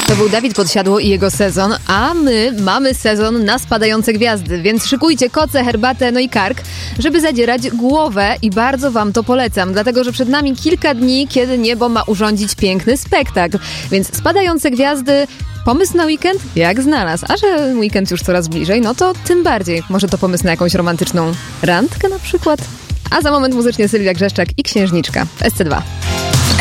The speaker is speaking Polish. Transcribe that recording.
To był Dawid Podsiadło i jego sezon, a my mamy sezon na spadające gwiazdy, więc szykujcie koce, herbatę, no i kark, żeby zadzierać głowę i bardzo wam to polecam, dlatego że przed nami kilka dni, kiedy niebo ma urządzić piękny spektakl, więc spadające gwiazdy, pomysł na weekend? Jak znalazł, a że weekend już coraz bliżej, no to tym bardziej, może to pomysł na jakąś romantyczną randkę na przykład? A za moment muzycznie Sylwia Grzeszczak i Księżniczka w SC2.